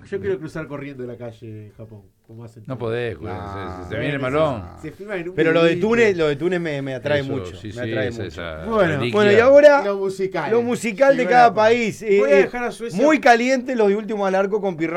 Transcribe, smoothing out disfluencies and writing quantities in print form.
Yo quiero cruzar corriendo la calle en Japón. Como hacen No todos. podés, No, se viene el malón. Se filma en un Pero lo de videíto. Túnez me atrae Eso, mucho. sí, me sí, atrae es mucho. esa Bueno, reliquia. Bueno, y ahora Lo musical. lo musical de Llegó cada la- país. Voy a dejar a Suecia. Muy caliente los de Último al Arco con Pirra.